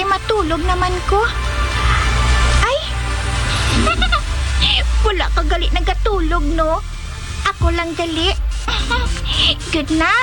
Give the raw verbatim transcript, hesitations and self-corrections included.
matulog naman ko. Ay! Wala ka gali nagatulog, no? Ako lang gali. Good night.